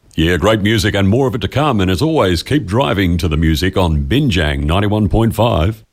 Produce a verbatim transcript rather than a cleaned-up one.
Yeah, great music and more of it to come. And as always, keep driving to the music on Binjang ninety-one point five.